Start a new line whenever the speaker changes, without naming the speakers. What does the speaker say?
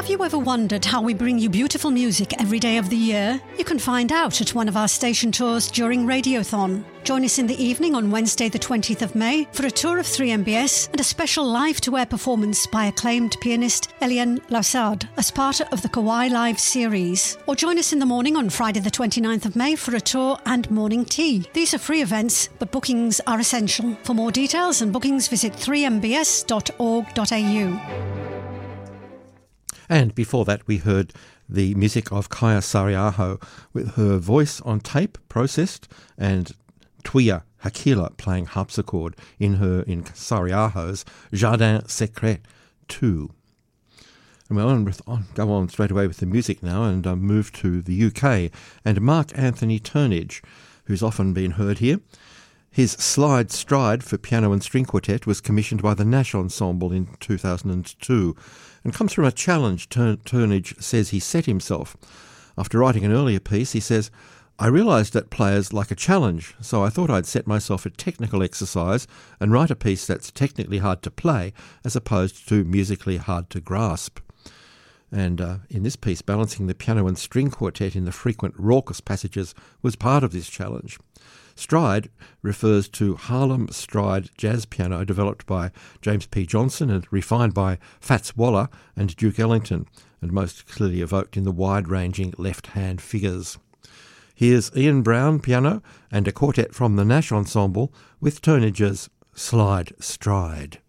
Have you ever wondered how we bring you beautiful music every day of the year? You can find out at one of our station tours during Radiothon. Join us in the evening on Wednesday the 20th of May for a tour of 3MBS and a special live-to-air performance by acclaimed pianist Eliane Lassard as part of the Kauai Live series. Or join us in the morning on Friday the 29th of May for a tour and morning tea. These are free events, but bookings are essential. For more details and bookings, visit 3mbs.org.au.
And before that, we heard the music of Kaia Saariaho with her voice on tape processed and Tuia Hakila playing harpsichord in Saariaho's Jardin Secret 2. And we'll go on straight away with the music now and move to the UK and Mark Anthony Turnage, who's often been heard here. His Slide Stride for piano and string quartet was commissioned by the Nash Ensemble in 2002 and comes from a challenge Turnage says he set himself. After writing an earlier piece, he says, "I realised that players like a challenge, so I thought I'd set myself a technical exercise and write a piece that's technically hard to play as opposed to musically hard to grasp." And in this piece, balancing the piano and string quartet in the frequent raucous passages was part of this challenge. Stride refers to Harlem Stride jazz piano developed by James P. Johnson and refined by Fats Waller and Duke Ellington, and most clearly evoked in the wide-ranging left-hand figures. Here's Ian Brown piano and a quartet from the Nash Ensemble with Turnage's Slide Stride.